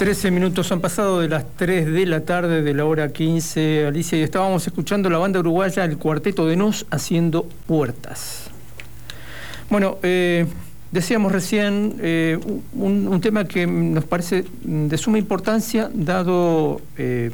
13 minutos han pasado de las 3 de la tarde de la hora 15, Alicia, y estábamos escuchando la banda uruguaya El Cuarteto de Nos haciendo Puertas. Bueno, decíamos recién un tema que nos parece de suma importancia, dado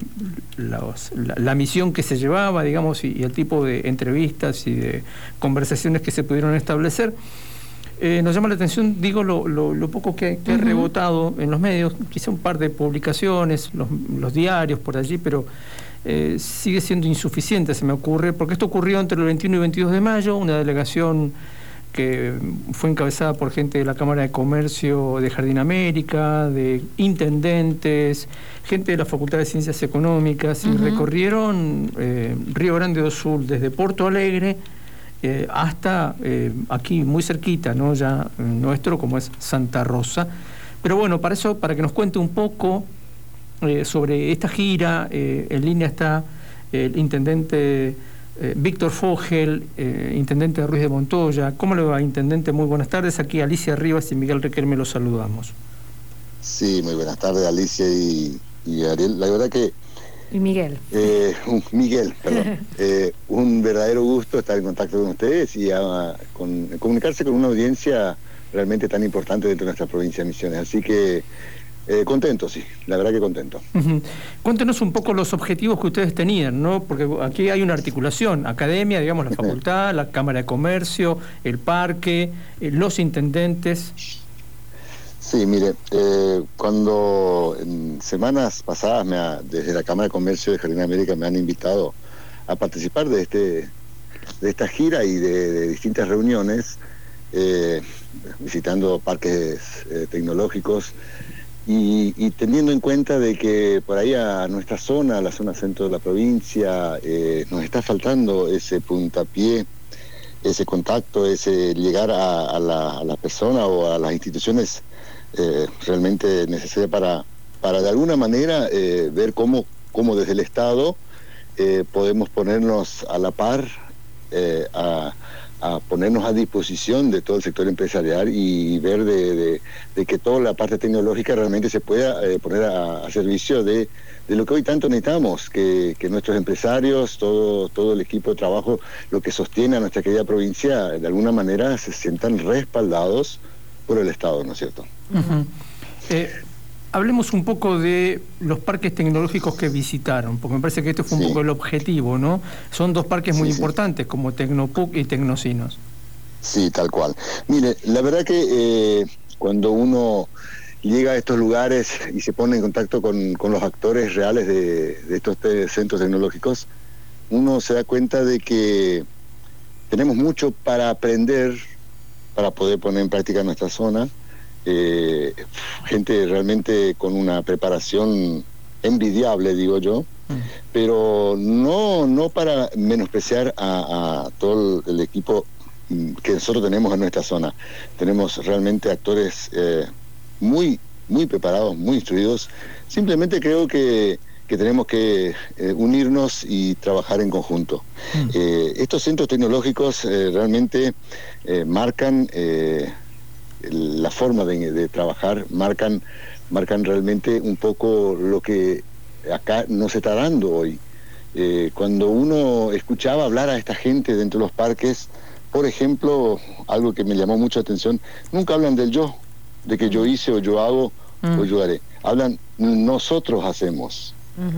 la misión que se llevaba, digamos, y el tipo de entrevistas y de conversaciones que se pudieron establecer. Nos llama la atención, digo, lo poco que ha rebotado en los medios, quizá un par de publicaciones, los diarios por allí, pero sigue siendo insuficiente, se me ocurre, porque esto ocurrió entre el 21 y 22 de mayo, una delegación que fue encabezada por gente de la Cámara de Comercio de Jardín América, de intendentes, gente de la Facultad de Ciencias Económicas, y recorrieron Río Grande do Sul, desde Porto Alegre hasta aquí muy cerquita, ¿no? Ya nuestro, como es Santa Rosa. Pero bueno, para eso, para que nos cuente un poco sobre esta gira, en línea está el intendente Víctor Fogel, intendente de Ruiz de Montoya. ¿Cómo le va, intendente? Muy buenas tardes. Aquí Alicia Rivas y Miguel Requerme los saludamos. Sí, muy buenas tardes, Alicia y Ariel. La verdad que y Miguel. Miguel, perdón. Un verdadero gusto estar en contacto con ustedes y comunicarse con una audiencia realmente tan importante dentro de nuestra provincia de Misiones. Así que contento, sí, la verdad que contento. Cuéntenos un poco los objetivos que ustedes tenían, ¿no? Porque aquí hay una articulación, academia, digamos, la facultad, la Cámara de Comercio, el parque, los intendentes. Sí, mire, cuando en semanas pasadas desde la Cámara de Comercio de Jardín América me han invitado a participar de esta gira y de distintas reuniones, visitando parques tecnológicos y teniendo en cuenta de que por ahí a nuestra zona, la zona centro de la provincia, nos está faltando ese puntapié, ese contacto, ese llegar a la persona o a las instituciones realmente necesaria para de alguna manera ver cómo desde el Estado podemos ponernos a la par, a ponernos a disposición de todo el sector empresarial y ver de que toda la parte tecnológica realmente se pueda poner a servicio de lo que hoy tanto necesitamos, que nuestros empresarios, todo el equipo de trabajo, lo que sostiene a nuestra querida provincia, de alguna manera se sientan respaldados por el Estado, ¿no es cierto? Hablemos un poco de los parques tecnológicos que visitaron, porque me parece que este fue un poco el objetivo, ¿no? Son dos parques muy importantes, como Tecnopuc y Tecnocinos. Sí, tal cual. Mire, la verdad que cuando uno llega a estos lugares y se pone en contacto con los actores reales de estos centros tecnológicos, uno se da cuenta de que tenemos mucho para aprender, para poder poner en práctica nuestra zona. Gente realmente con una preparación envidiable, digo yo, pero no para menospreciar a todo el equipo que nosotros tenemos en nuestra zona. Tenemos realmente actores muy preparados, muy instruidos. Simplemente creo que tenemos que unirnos y trabajar en conjunto. Estos centros tecnológicos realmente marcan la forma de trabajar, marcan realmente un poco lo que acá no se está dando hoy. Cuando uno escuchaba hablar a esta gente dentro de los parques, por ejemplo, algo que me llamó mucho la atención, nunca hablan del yo, de que yo hice o yo hago o yo haré. Hablan nosotros hacemos.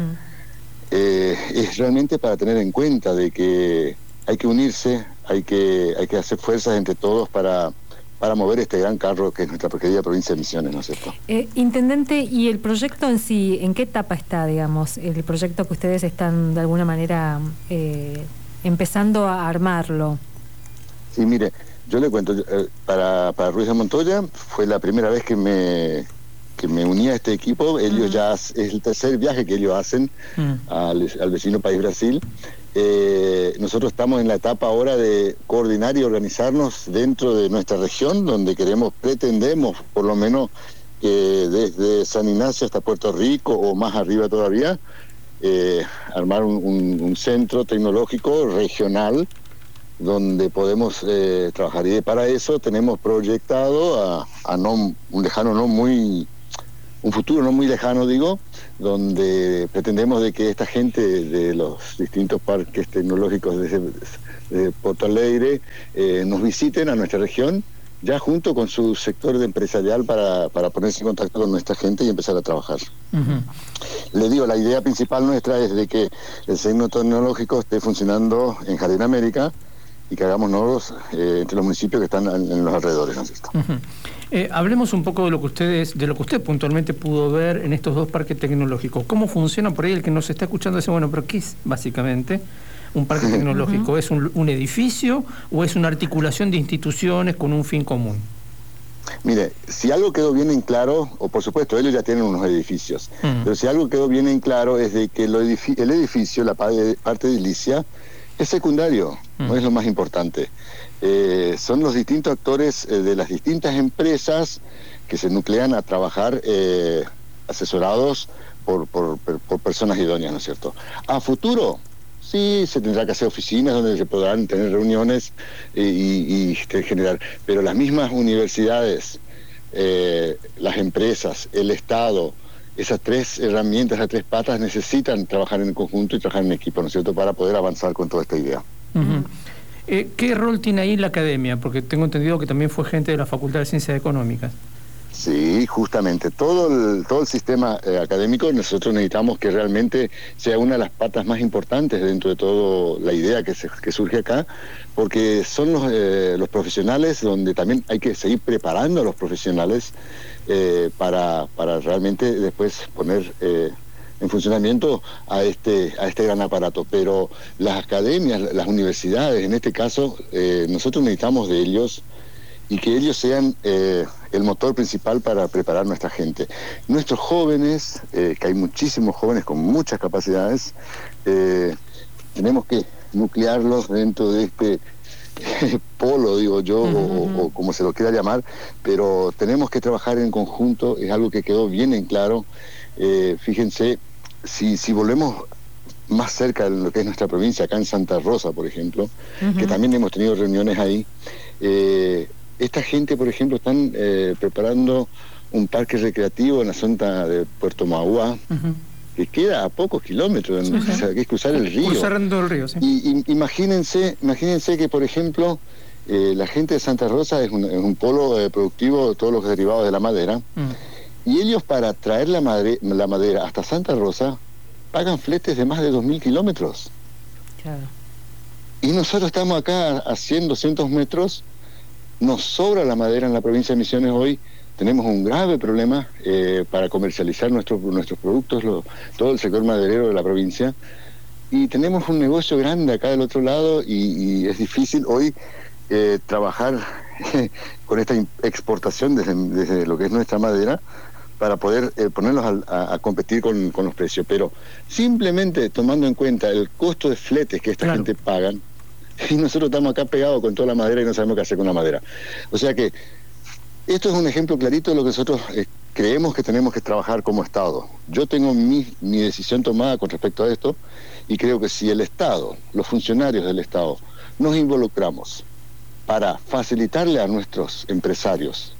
Es realmente para tener en cuenta de que hay que unirse, hay que hacer fuerzas entre todos para mover este gran carro que es nuestra querida provincia de Misiones, ¿no es cierto? Intendente, ¿y el proyecto en sí, en qué etapa está, digamos, el proyecto que ustedes están de alguna manera empezando a armarlo? Sí, mire, yo le cuento, para Ruiz de Montoya fue la primera vez que me uní a este equipo. Ellos ya es el tercer viaje que ellos hacen al vecino país Brasil. Nosotros estamos en la etapa ahora de coordinar y organizarnos dentro de nuestra región, donde pretendemos por lo menos desde San Ignacio hasta Puerto Rico o más arriba todavía, armar un centro tecnológico regional donde podemos trabajar. Y para eso tenemos proyectado a un lejano no muy un futuro no muy lejano, digo, donde pretendemos de que esta gente de los distintos parques tecnológicos de Porto Alegre nos visiten a nuestra región, ya junto con su sector empresarial para ponerse en contacto con nuestra gente y empezar a trabajar. Le digo, la idea principal nuestra es de que el centro tecnológico esté funcionando en Jardín América y que hagamos nodos entre los municipios que están en los alrededores, ¿no es cierto? Hablemos un poco de lo que usted puntualmente pudo ver en estos dos parques tecnológicos. ¿Cómo funciona? Por ahí el que nos está escuchando dice, bueno, pero ¿qué es básicamente un parque tecnológico? ¿Es un edificio o es una articulación de instituciones con un fin común? Mire, si algo quedó bien en claro, o por supuesto ellos ya tienen unos edificios, pero si algo quedó bien en claro es de que el edificio, la parte edilicia, es secundario, no es lo más importante. Son los distintos actores de las distintas empresas que se nuclean a trabajar asesorados por personas idóneas, ¿no es cierto? A futuro, sí, se tendrá que hacer oficinas donde se podrán tener reuniones y generar, pero las mismas universidades, las empresas, el Estado, esas tres herramientas, esas tres patas necesitan trabajar en conjunto y trabajar en equipo, ¿no es cierto?, para poder avanzar con toda esta idea. ¿Qué rol tiene ahí la academia? Porque tengo entendido que también fue gente de la Facultad de Ciencias Económicas. Sí, justamente. Todo el sistema académico nosotros necesitamos que realmente sea una de las patas más importantes dentro de toda la idea que surge acá, porque son los profesionales donde también hay que seguir preparando a los profesionales para realmente después poner en funcionamiento a este gran aparato. Pero las academias, las universidades, en este caso, nosotros necesitamos de ellos y que ellos sean el motor principal para preparar nuestra gente. Nuestros jóvenes, que hay muchísimos jóvenes con muchas capacidades, tenemos que nuclearlos dentro de este polo, digo yo, o como se lo quiera llamar, pero tenemos que trabajar en conjunto, es algo que quedó bien en claro. Fíjense, si volvemos más cerca de lo que es nuestra provincia, acá en Santa Rosa, por ejemplo, que también hemos tenido reuniones ahí, esta gente, por ejemplo, están preparando un parque recreativo en la zona de Puerto Mauá, que queda a pocos kilómetros, o sea, que es cruzar el río. Cruzando el río, sí. Y imagínense que, por ejemplo, la gente de Santa Rosa es un polo productivo de todos los derivados de la madera, y ellos para traer la madera hasta Santa Rosa pagan fletes de más de 2.000 kilómetros. Claro. Y nosotros estamos acá a 100, 200 metros, nos sobra la madera en la provincia de Misiones hoy, tenemos un grave problema para comercializar nuestros productos, todo el sector maderero de la provincia, y tenemos un negocio grande acá del otro lado y es difícil hoy trabajar con esta exportación desde lo que es nuestra madera para poder ponerlos a competir con los precios. Pero simplemente tomando en cuenta el costo de fletes que esta gente pagan, y nosotros estamos acá pegados con toda la madera y no sabemos qué hacer con la madera. O sea que esto es un ejemplo clarito de lo que nosotros creemos que tenemos que trabajar como Estado. Yo tengo mi decisión tomada con respecto a esto y creo que si el Estado, los funcionarios del Estado, nos involucramos para facilitarle a nuestros empresarios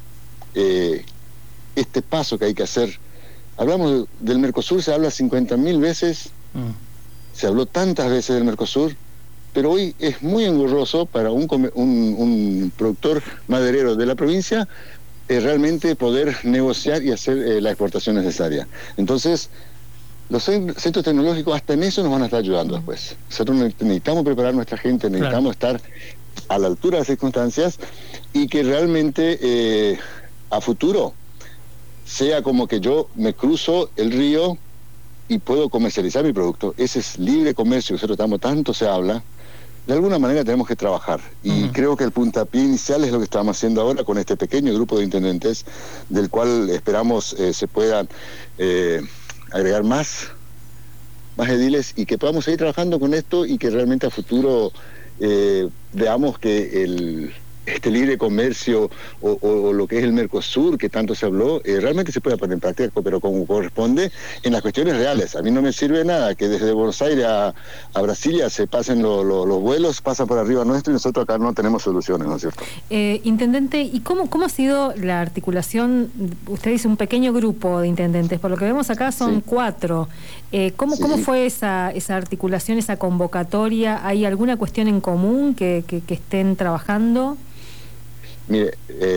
este paso que hay que hacer. Hablamos del Mercosur, se habla 50.000 veces, se habló tantas veces del Mercosur, pero hoy es muy engorroso para un productor maderero de la provincia realmente poder negociar y hacer la exportación necesaria. Entonces, los centros tecnológicos hasta en eso nos van a estar ayudando después. Nosotros necesitamos preparar a nuestra gente, necesitamos estar a la altura de las circunstancias y que realmente a futuro sea como que yo me cruzo el río y puedo comercializar mi producto. Ese es libre comercio, nosotros tanto se habla. De alguna manera tenemos que trabajar y creo que el puntapié inicial es lo que estamos haciendo ahora con este pequeño grupo de intendentes, del cual esperamos se puedan agregar más ediles y que podamos seguir trabajando con esto y que realmente a futuro veamos que este libre comercio o lo que es el Mercosur, que tanto se habló, realmente se puede poner en práctica, pero como corresponde, en las cuestiones reales. A mí no me sirve nada que desde Buenos Aires a Brasilia se pasen los vuelos, pasan por arriba nuestro y nosotros acá no tenemos soluciones, ¿no es cierto? Intendente, ¿y cómo ha sido la articulación? Usted dice un pequeño grupo de intendentes, por lo que vemos acá son 4. ¿Cómo fue esa articulación, esa convocatoria? ¿Hay alguna cuestión en común que estén trabajando? Mire,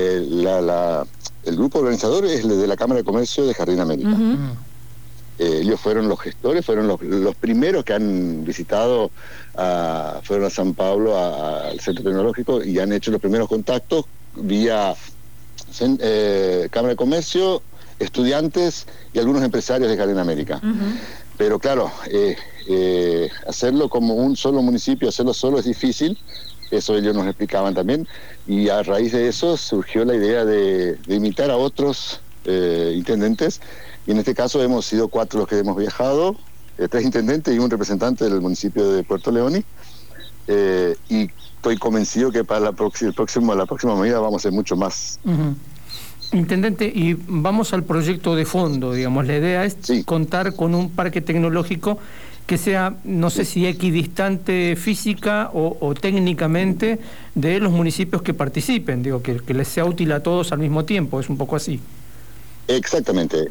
el grupo organizador es el de la Cámara de Comercio de Jardín América. Ellos fueron los gestores, fueron los primeros que han visitado, fueron a San Pablo, al Centro Tecnológico, y han hecho los primeros contactos vía Cámara de Comercio, estudiantes y algunos empresarios de Jardín América. Pero claro, hacerlo como un solo municipio, hacerlo solo es difícil. Eso ellos nos explicaban también, y a raíz de eso surgió la idea de invitar a otros intendentes, y en este caso hemos sido 4 los que hemos viajado, 3 intendentes y un representante del municipio de Puerto Leoni, y estoy convencido que para la próxima medida vamos a hacer mucho más. Intendente, y vamos al proyecto de fondo, digamos, la idea es contar con un parque tecnológico que sea, no sé si equidistante física o técnicamente de los municipios que participen, digo, que les sea útil a todos al mismo tiempo, es un poco así. Exactamente.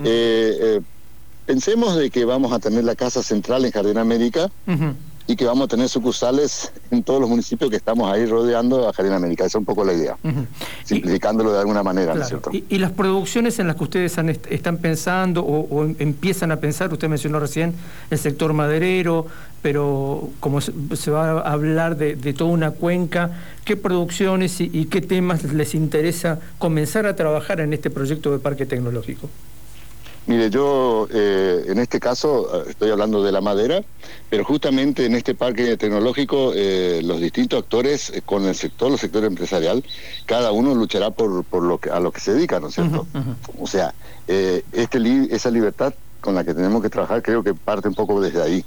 Pensemos de que vamos a tener la casa central en Jardín América y que vamos a tener sucursales en todos los municipios que estamos ahí rodeando a Jardín América. Esa es un poco la idea, simplificándolo de alguna manera, ¿no es cierto? Y las producciones en las que ustedes están pensando o empiezan a pensar, usted mencionó recién el sector maderero, pero como se va a hablar de toda una cuenca, ¿qué producciones y qué temas les interesa comenzar a trabajar en este proyecto de parque tecnológico? Mire, yo en este caso estoy hablando de la madera, pero justamente en este parque tecnológico los distintos actores con el sector empresarial, cada uno luchará por a lo que se dedica, ¿no es cierto? O sea, esa libertad con la que tenemos que trabajar creo que parte un poco desde ahí.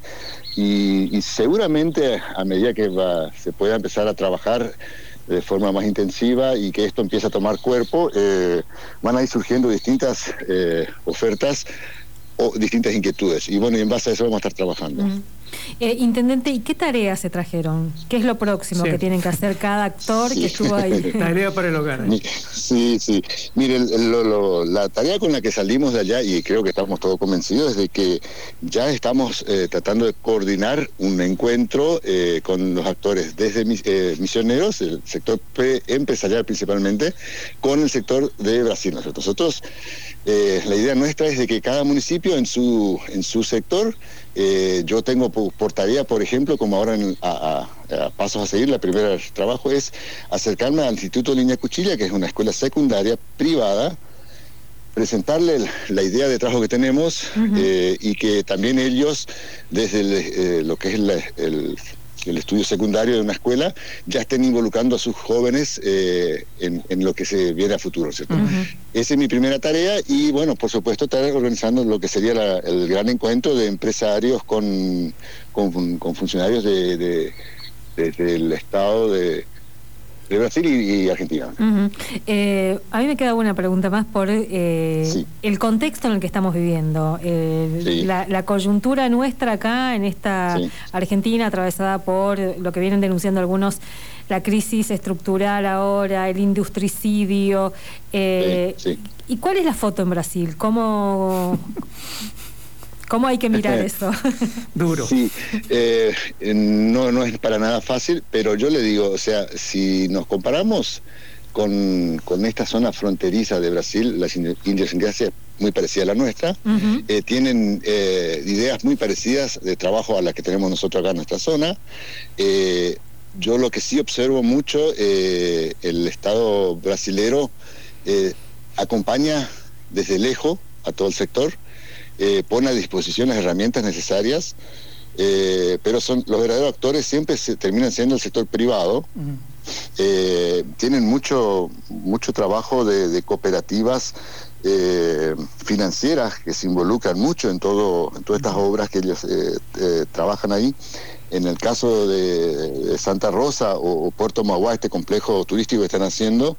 Y seguramente a medida que se pueda empezar a trabajar de forma más intensiva y que esto empiece a tomar cuerpo, van a ir surgiendo distintas ofertas o distintas inquietudes. Y bueno, y en base a eso vamos a estar trabajando. Intendente, ¿y qué tareas se trajeron? ¿Qué es lo próximo que tienen que hacer cada actor que estuvo ahí? Tarea para el hogar. Sí. Mire, la tarea con la que salimos de allá, y creo que estamos todos convencidos, es de que ya estamos tratando de coordinar un encuentro con los actores desde misioneros, el sector empresarial principalmente, con el sector de Brasil. Nosotros, la idea nuestra es de que cada municipio en su sector, yo tengo por tarea, por ejemplo, como ahora a pasos a seguir, el primer trabajo es acercarme al Instituto Línea Cuchilla, que es una escuela secundaria privada, presentarle la idea de trabajo que tenemos y que también ellos, desde lo que es el estudio secundario de una escuela, ya estén involucrando a sus jóvenes en lo que se viene a futuro, ¿cierto? Esa es mi primera tarea y, bueno, por supuesto, estar organizando lo que sería el gran encuentro de empresarios con funcionarios del Estado de Brasil y Argentina. A mí me queda una pregunta más por el contexto en el que estamos viviendo. La coyuntura nuestra acá, en esta Argentina atravesada por lo que vienen denunciando algunos, la crisis estructural ahora, el industricidio. ¿Y cuál es la foto en Brasil? ¿Cómo hay que mirar eso? Duro. Sí, no es para nada fácil, pero yo le digo, o sea, si nos comparamos con esta zona fronteriza de Brasil, las idiosincrasia muy parecida a la nuestra, tienen ideas muy parecidas de trabajo a las que tenemos nosotros acá en nuestra zona. Yo lo que sí observo mucho, el Estado brasilero acompaña desde lejos a todo el sector, pone a disposición las herramientas necesarias, pero los verdaderos actores siempre terminan siendo el sector privado. Tienen mucho trabajo de cooperativas financieras que se involucran mucho en todas estas obras que ellos trabajan ahí. en el caso de Santa Rosa o Puerto Mauá, este complejo turístico que están haciendo,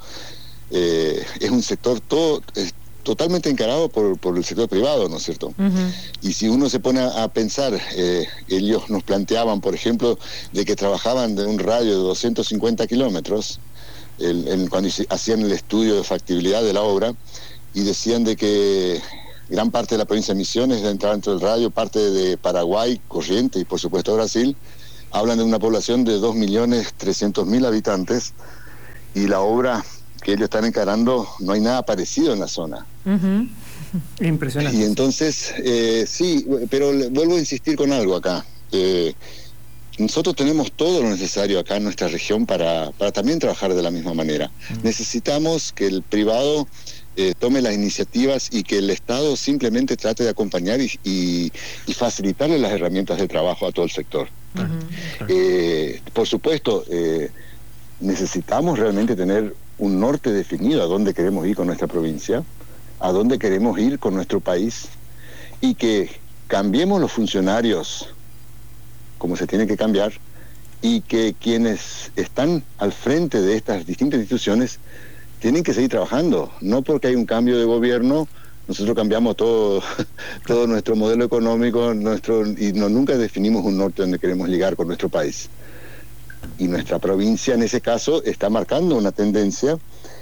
es un sector totalmente encarado por el sector privado, ¿no es cierto? Y si uno se pone a pensar, ellos nos planteaban, por ejemplo, de que trabajaban de un radio de 250 kilómetros, cuando hacían el estudio de factibilidad de la obra, y decían de que gran parte de la provincia de Misiones entraba dentro del radio, parte de Paraguay, Corrientes y por supuesto Brasil, hablan de una población de 2.300.000 habitantes, y la obra que ellos están encarando no hay nada parecido en la zona. Impresionante. Y entonces, sí, pero vuelvo a insistir con algo acá. Nosotros tenemos todo lo necesario acá en nuestra región para también trabajar de la misma manera. Necesitamos que el privado tome las iniciativas y que el Estado simplemente trate de acompañar y facilitarle las herramientas de trabajo a todo el sector. Por supuesto, necesitamos realmente tener un norte definido a dónde queremos ir con nuestra provincia, a dónde queremos ir con nuestro país, y que cambiemos los funcionarios como se tiene que cambiar, y que quienes están al frente de estas distintas instituciones tienen que seguir trabajando. No porque hay un cambio de gobierno nosotros cambiamos todo nuestro modelo económico, y nunca definimos un norte donde queremos llegar con nuestro país. Y nuestra provincia en ese caso está marcando una tendencia,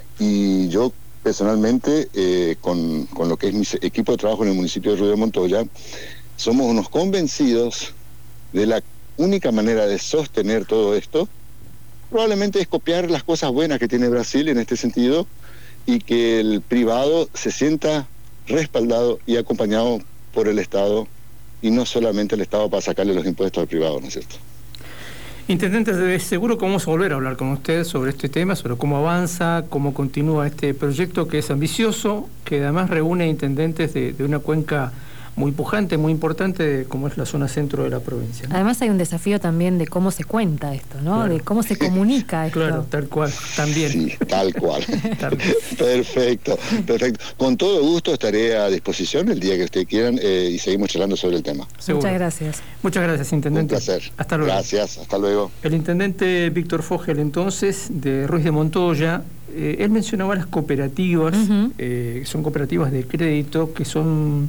y yo personalmente con lo que es mi equipo de trabajo en el municipio de Ruiz de Montoya, somos unos convencidos de la única manera de sostener todo esto probablemente es copiar las cosas buenas que tiene Brasil en este sentido, y que el privado se sienta respaldado y acompañado por el Estado, y no solamente el Estado para sacarle los impuestos al privado, ¿no es cierto? Intendente, seguro que vamos a volver a hablar con usted sobre este tema, sobre cómo avanza, cómo continúa este proyecto que es ambicioso, que además reúne intendentes de una cuenca muy pujante, muy importante, como es la zona centro de la provincia, ¿no? Además hay un desafío también de cómo se cuenta esto, ¿no? Claro. De cómo se comunica esto. Claro, tal cual, también. Sí, tal cual. Perfecto. Con todo gusto estaré a disposición el día que ustedes quieran, y seguimos charlando sobre el tema. Seguro. Muchas gracias. Muchas gracias, intendente. Un placer. Hasta luego. Gracias, hasta luego. El intendente Víctor Fogel, entonces, de Ruiz de Montoya, él mencionaba las cooperativas, son cooperativas de crédito que son...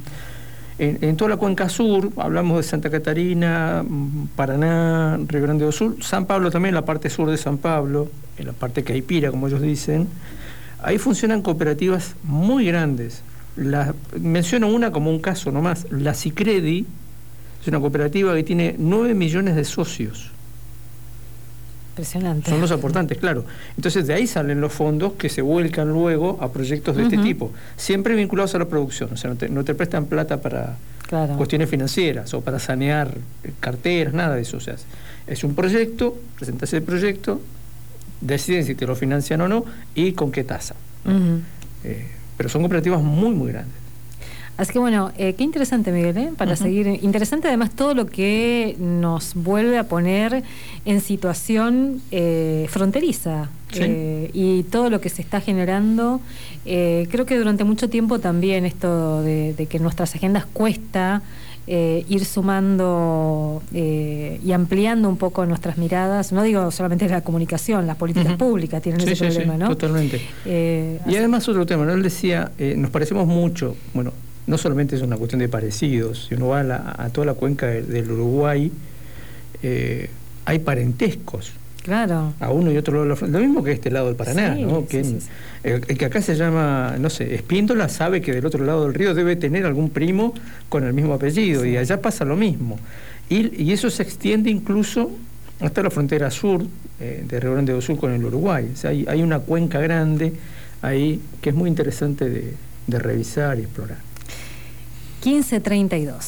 En toda la cuenca sur, hablamos de Santa Catarina, Paraná, Río Grande do Sul, San Pablo también, la parte sur de San Pablo, en la parte caipira, como ellos dicen, ahí funcionan cooperativas muy grandes. Menciono una como un caso nomás, la Sicredi, es una cooperativa que tiene 9 millones de socios. Impresionante. Son los aportantes, claro. Entonces de ahí salen los fondos que se vuelcan luego a proyectos de este tipo, siempre vinculados a la producción. O sea, no te prestan plata para cuestiones financieras o para sanear carteras, nada de eso. O sea, es un proyecto, presentas el proyecto, deciden si te lo financian o no y con qué tasa. Pero son cooperativas muy, muy grandes. Así que bueno, qué interesante, Miguel, para seguir. Interesante además todo lo que nos vuelve a poner en situación fronteriza. Sí. Y todo lo que se está generando. Creo que durante mucho tiempo también esto de que en nuestras agendas cuesta ir sumando y ampliando un poco nuestras miradas. No digo solamente la comunicación, las políticas públicas tienen ese problema, ¿no? Totalmente. Y además otro tema, ¿no? Él decía, nos parecemos mucho, bueno, no solamente es una cuestión de parecidos, si uno va a toda la cuenca del Uruguay, hay parentescos. Claro. A uno y otro lado de la frontera. Lo mismo que este lado del Paraná, ¿no? El que acá se llama, no sé, Espíndola, sabe que del otro lado del río debe tener algún primo con el mismo apellido, y allá pasa lo mismo. Y eso se extiende incluso hasta la frontera sur de Río Grande do Sul con el Uruguay. O sea, hay una cuenca grande ahí que es muy interesante de revisar y explorar. 15:32.